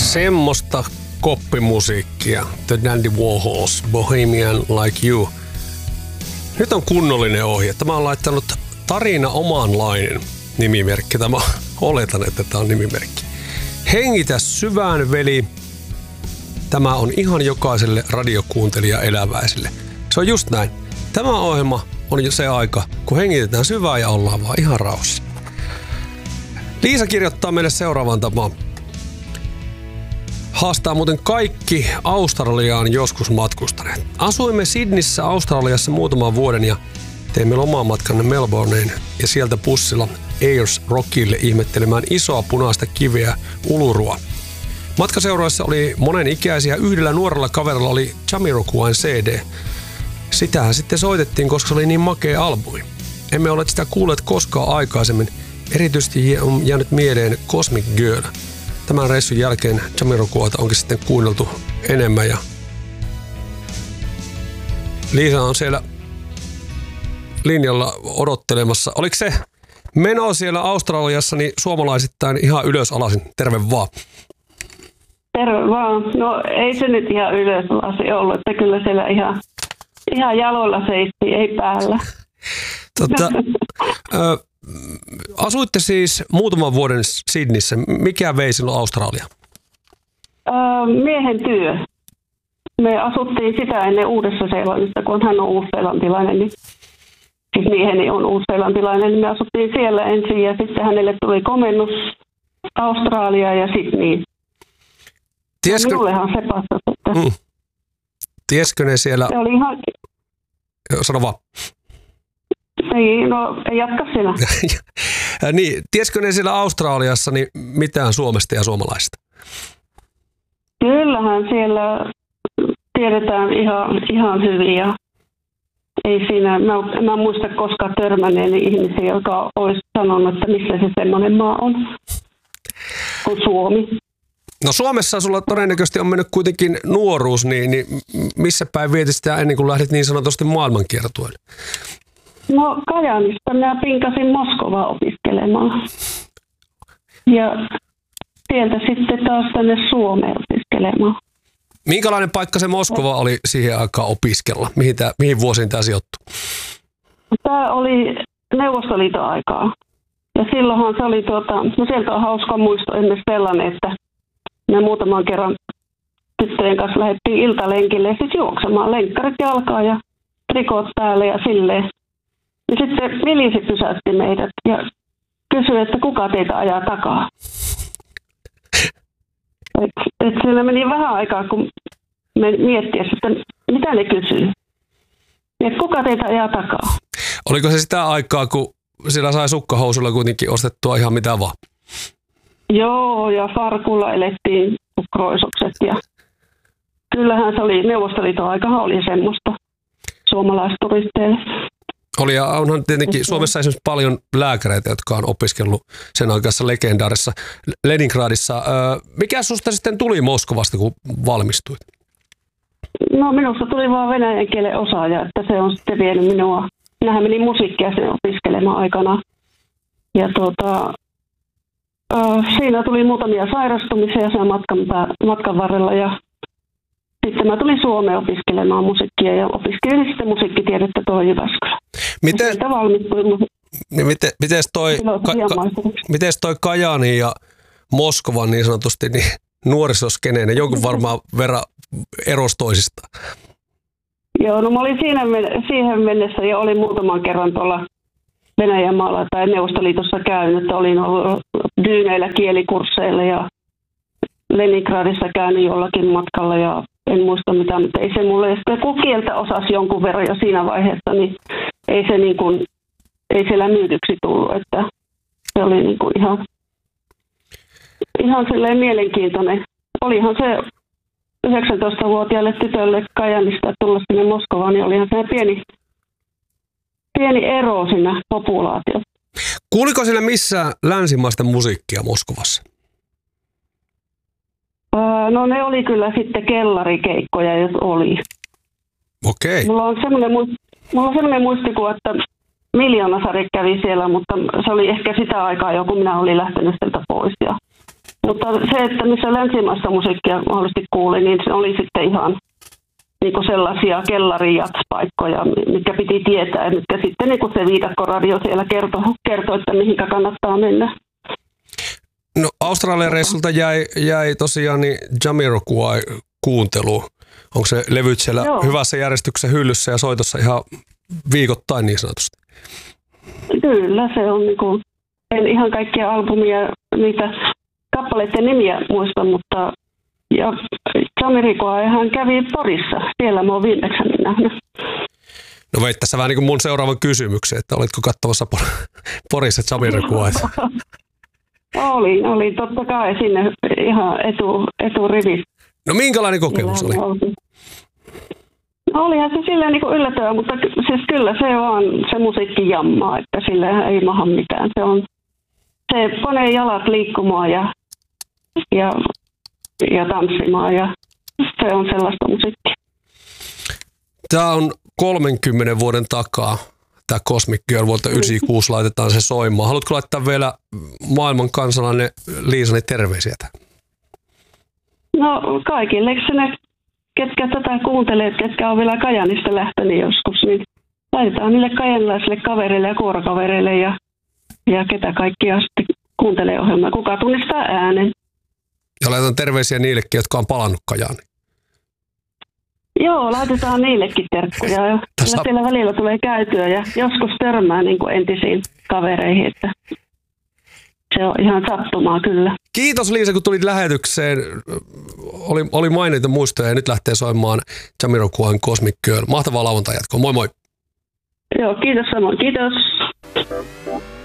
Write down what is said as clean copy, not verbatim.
Semmosta koppimusiikkia. The Dandy Warhols, Bohemian Like You. Nyt on kunnollinen ohje. Tämä on laittanut Tarina Omanlainen nimimerkki. Tämä oletan, että tämä on nimimerkki. Hengitä syvään, veli. Tämä on ihan jokaiselle radiokuuntelija eläväiselle. Se on just näin. Tämä ohjelma on jo se aika, kun hengitetään syvään ja ollaan vaan ihan rauhassa. Liisa kirjoittaa meille seuraavan tapaan. Haastaa muuten kaikki Australiaan joskus matkustaneet. Asuimme Sydneyssä Australiassa muutaman vuoden ja teimme lomamatkanne Melbourneen ja sieltä bussilla Ayers Rockille ihmettelemään isoa punaista kiveä Ulurua. Matkaseuroissa oli monen ikäisiä, yhdellä nuorella kaverilla oli Jamiroquain CD. Sitähän sitten soitettiin, koska se oli niin makea albumi. Emme ole sitä kuulleet koskaan aikaisemmin. Erityisesti on jäänyt mieleen Cosmic Girl. Tämän reissun jälkeen Jamiroquaita onkin sitten kuunneltu enemmän ja Liisa on siellä linjalla odottelemassa. Oliko se meno siellä Australiassa niin suomalaisittain ihan ylös alasin? Terve vaan. Terve vaan. No ei se nyt ihan ylös alasi ollut, että kyllä siellä ihan jaloilla seisti, ei päällä. Asuitte siis muutaman vuoden Sydneyssä. Mikä vei silloin Australia? Miehen työ. Me asuttiin sitä ennen Uudessa-Seelannissa, kun hän on uusseelantilainen. Niin, siis mieheni on uusseelantilainen, niin me asuttiin siellä ensin ja sitten hänelle tuli komennus Australiaan ja Sydneyin. Minullehan se passasi. Tieskö ne siellä? Se oli ihan... Sano vaan. Ei jatka sinä. Niin, tieskö ne siellä Australiassa niin mitään Suomesta ja suomalaisista? Kyllähän siellä tiedetään ihan hyvin ja ei siinä, mä en muista koskaan törmänneeni ihmisiä, joka olisi sanonut, että missä se semmoinen maa on kuin Suomi. No Suomessa sulla todennäköisesti on mennyt kuitenkin nuoruus, niin missä päin vietit sitä ennen kuin lähdit niin sanotusti maailmankiertueelle? No Kajaanista minä pinkasin Moskovaa opiskelemaan. Ja sieltä sitten taas tänne Suomeen opiskelemaan. Minkälainen paikka se Moskova oli siihen aikaan opiskella? Mihin vuosiin tämä sijoittui? Tämä oli Neuvostoliiton aikaa. Ja silloinhan se oli, no sieltä on hauska muisto esimerkiksi sellainen, että me muutaman kerran tyttöjen kanssa lähdettiin iltalenkille, siis juoksemaan lenkkarit jalkaa ja trikot päälle ja silleen. Ja sitten milisi pysäytti meidät ja kysyi, että kuka teitä ajaa takaa. Et siellä meni vähän aikaa, kun me miettii, että mitä ne kysyy. Että kuka teitä ajaa takaa. Oliko se sitä aikaa, kun siellä sai sukkahousulla kuitenkin ostettua ihan mitä vaan? Joo, ja farkulla elettiin kroisokset ja kyllähän se oli, Neuvostoliiton aikahan oli semmoista suomalaisturisteille. Oli ja onhan tietenkin Suomessa esimerkiksi paljon lääkäreitä, jotka on opiskellut sen aikaisessa legendaarissa Leningradissa. Mikä susta sitten tuli Moskovasta, kun valmistuit? No minusta tuli vaan venäjän kielen osaaja, että se on sitten vienyt minua. Minähän menin musiikkia sen opiskelemaan aikana. Ja siinä tuli muutamia sairastumisia sen matkan varrella ja sitten mä tulin Suomeen opiskelemaan musiikkia ja opiskelin sitten musiikkitiedettä tuolla Jyväskylä. Mites toi Kajaani ja Moskovan niin sanotusti niin nuorisoskeneen, jonkun varmaan verran eros toisistaan? Joo, no mä olin siihen mennessä ja olin muutaman kerran tuolla Venäjän maalla tai Neuvostoliitossa käynyt, että olin ollut Dyyneillä kielikursseilla ja Leningradissa käynyt jollakin matkalla ja en muista mitään, mutta ei se mulle, kun kieltä osasi jonkun verran jo siinä vaiheessa, niin ei se niin kuin, ei siellä myydyksi tullut, että se oli niin kuin ihan silleen mielenkiintoinen. Olihan se 19-vuotiaalle tytölle Kajanista tulla sinne Moskovaan, niin olihan se pieni ero siinä populaatiossa. Kuuliko siellä missään länsimaista musiikkia Moskovassa? No ne oli kyllä sitten kellarikeikkoja, jos oli. Okei. Mulla on semmoinen muistikuva, että Miljoonasarja kävi siellä, mutta se oli ehkä sitä aikaa jo, kun minä olin lähtenyt sieltä pois. Ja Mutta se, että missä länsimaista musiikkia mahdollisesti kuuli, niin se oli sitten ihan niin kuin sellaisia kellarijat-paikkoja, mitkä piti tietää, ja mitkä sitten niin kuin se viidakkoradio siellä kertoi, että mihinkä kannattaa mennä. No Australian reissulta jäi tosiaan niin Jamiroquai kuuntelu. Onko se levyt siellä hyvässä järjestyksessä hyllyssä ja soitossa ihan viikoittain niin sanotusti? Kyllä, se on niin kuin, en ihan kaikkia albumia, niitä kappaleiden nimiä muista, mutta ja Jamiroquai hän kävi Porissa, siellä mä oon viimeksi nähnyt. No veit tässä vähän niin kuin mun seuraavan kysymyksen, että olitko katsomassa Porissa Jamiroquaita? Oli totta kai sinne ihan eturivi. No minkälainen kokemus oli? No, olihan se silleen niin kuin yllättävää, mutta siis kyllä se vaan se musiikki jammaa, että sillä ei maha mitään. Se panee jalat liikkumaan ja tanssimaan ja se on sellaista musiikkia. Tämä on 30 vuoden takaa. Tämä Cosmic Girl vuodelta 1996 laitetaan se soimaan. Haluatko laittaa vielä maailman kansalainen Liisani terveisiä? No kaikille sinne, ketkä tätä kuuntelee, ketkä on vielä Kajanista lähtenyt joskus, niin laitetaan niille kajanilaisille kavereille ja kuorokavereille ja ketä kaikkia sitten kuuntelee ohjelmaa. Kuka tunnistaa äänen. Ja laitetaan terveisiä niillekin, jotka on palannut Kajaaniin. Joo, laitetaan niillekin terkkuja. Siellä välillä tulee käytyä ja joskus törmää niin kuin entisiin kavereihin, että se on ihan sattumaa kyllä. Kiitos Liisa, kun tulit lähetykseen. Oli mainita muistoja ja nyt lähtee soimaan Jamiroquain Cosmic Girl. Mahtavaa lauantai jatkoa. Moi moi. Joo, kiitos samoin. Kiitos.